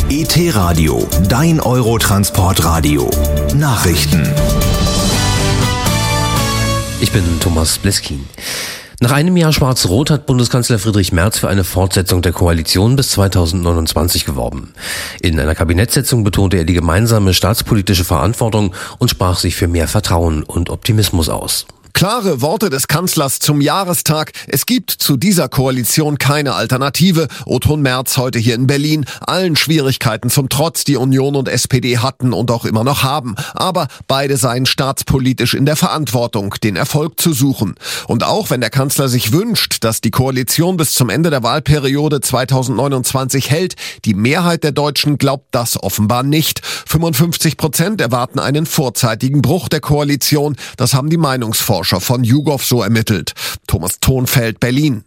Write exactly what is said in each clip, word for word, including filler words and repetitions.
E T-Radio, dein Eurotransportradio. Nachrichten. Ich bin Thomas Bleskin. Nach einem Jahr Schwarz-Rot hat Bundeskanzler Friedrich Merz für eine Fortsetzung der Koalition bis zweitausendneunundzwanzig geworben. In einer Kabinettssitzung betonte er die gemeinsame staatspolitische Verantwortung und sprach sich für mehr Vertrauen und Optimismus aus. Klare Worte des Kanzlers zum Jahrestag. Es gibt zu dieser Koalition keine Alternative. O-Ton Merz heute hier in Berlin. Allen Schwierigkeiten zum Trotz, die Union und S P D hatten und auch immer noch haben. Aber beide seien staatspolitisch in der Verantwortung, den Erfolg zu suchen. Und auch wenn der Kanzler sich wünscht, dass die Koalition bis zum Ende der Wahlperiode zweitausendneunundzwanzig hält, die Mehrheit der Deutschen glaubt das offenbar nicht. fünfundfünfzig Prozent erwarten einen vorzeitigen Bruch der Koalition. Das haben die Meinungsforscher von YouGov so ermittelt. Thomas Thonfeld, Berlin.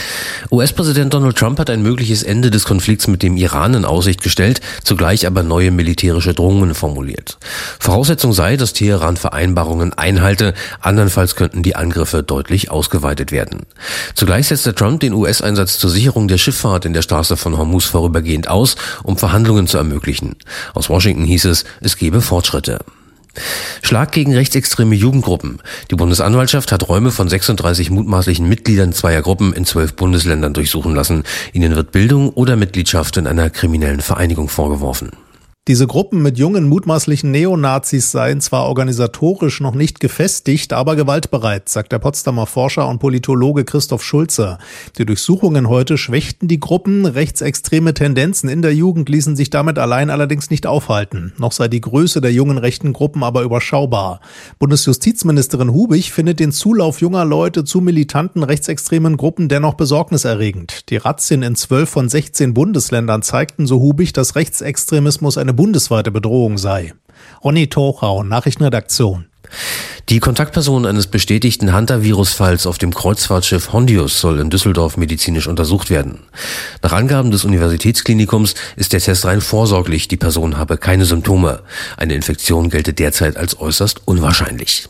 U S-Präsident Donald Trump hat ein mögliches Ende des Konflikts mit dem Iran in Aussicht gestellt, zugleich aber neue militärische Drohungen formuliert. Voraussetzung sei, dass Teheran Vereinbarungen einhalte, andernfalls könnten die Angriffe deutlich ausgeweitet werden. Zugleich setzte Trump den U S-Einsatz zur Sicherung der Schifffahrt in der Straße von Hormuz vorübergehend aus, um Verhandlungen zu ermöglichen. Aus Washington hieß es, es gebe Fortschritte. Schlag gegen rechtsextreme Jugendgruppen. Die Bundesanwaltschaft hat Räume von sechsunddreißig mutmaßlichen Mitgliedern zweier Gruppen in zwölf Bundesländern durchsuchen lassen. Ihnen wird Bildung oder Mitgliedschaft in einer kriminellen Vereinigung vorgeworfen. Diese Gruppen mit jungen mutmaßlichen Neonazis seien zwar organisatorisch noch nicht gefestigt, aber gewaltbereit, sagt der Potsdamer Forscher und Politologe Christoph Schulze. Die Durchsuchungen heute schwächten die Gruppen. Rechtsextreme Tendenzen in der Jugend ließen sich damit allein allerdings nicht aufhalten. Noch sei die Größe der jungen rechten Gruppen aber überschaubar. Bundesjustizministerin Hubig findet den Zulauf junger Leute zu militanten rechtsextremen Gruppen dennoch besorgniserregend. Die Razzien in zwölf von sechzehn Bundesländern zeigten, so Hubig, dass Rechtsextremismus eine bundesweite Bedrohung sei. Ronny Tochau, Nachrichtenredaktion. Die Kontaktperson eines bestätigten Hantavirus-Falls auf dem Kreuzfahrtschiff Hondius soll in Düsseldorf medizinisch untersucht werden. Nach Angaben des Universitätsklinikums ist der Test rein vorsorglich, die Person habe keine Symptome. Eine Infektion gelte derzeit als äußerst unwahrscheinlich.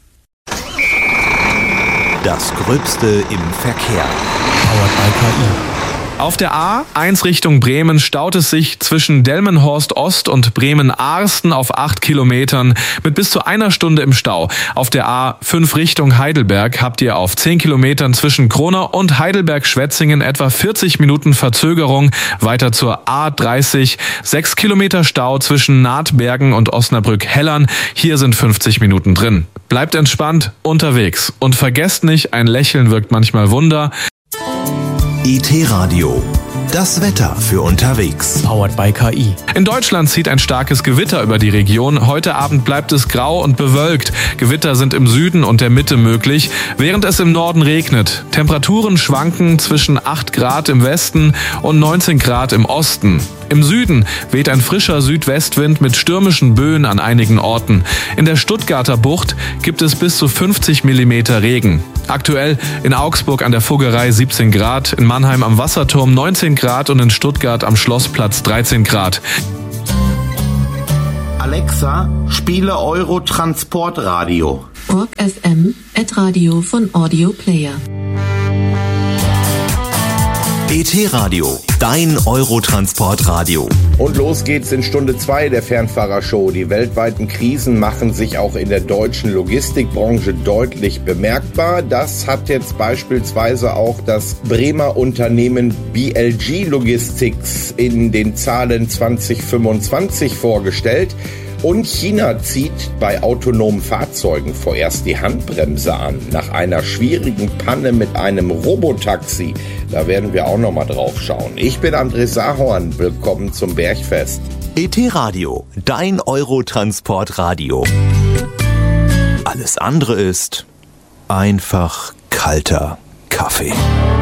Das Gröbste im Verkehr. Powered by K I. Auf der A eins Richtung Bremen staut es sich zwischen Delmenhorst Ost und Bremen-Aarsten auf acht Kilometern mit bis zu einer Stunde im Stau. Auf der A fünf Richtung Heidelberg habt ihr auf zehn Kilometern zwischen Kronau und Heidelberg-Schwetzingen etwa vierzig Minuten Verzögerung. Weiter zur A dreißig, sechs Kilometer Stau zwischen Nahtbergen und Osnabrück-Hellern. Hier sind fünfzig Minuten drin. Bleibt entspannt unterwegs und vergesst nicht, ein Lächeln wirkt manchmal Wunder. E T-Radio, das Wetter für unterwegs. Powered by K I. In Deutschland zieht ein starkes Gewitter über die Region. Heute Abend bleibt es grau und bewölkt. Gewitter sind im Süden und der Mitte möglich, während es im Norden regnet. Temperaturen schwanken zwischen acht Grad im Westen und neunzehn Grad im Osten. Im Süden weht ein frischer Südwestwind mit stürmischen Böen an einigen Orten. In der Stuttgarter Bucht gibt es bis zu fünfzig Millimeter Regen. Aktuell in Augsburg an der Fuggerei siebzehn Grad, in Mannheim am Wasserturm neunzehn Grad und in Stuttgart am Schlossplatz dreizehn Grad. Alexa, spiele Eurotransportradio. Org F M, Ad-Radio von Audio Player. E T-Radio, dein Eurotransportradio. Und los geht's in Stunde zwei der Fernfahrershow. Die weltweiten Krisen machen sich auch in der deutschen Logistikbranche deutlich bemerkbar. Das hat jetzt beispielsweise auch das Bremer Unternehmen B L G Logistics in den Zahlen zwanzig fünfundzwanzig vorgestellt. Und China zieht bei autonomen Fahrzeugen vorerst die Handbremse an. Nach einer schwierigen Panne mit einem Robotaxi. Da werden wir auch noch mal drauf schauen. Ich bin André Sahorn. Willkommen zum Bergfest. E T-Radio, dein Eurotransportradio. Alles andere ist einfach kalter Kaffee.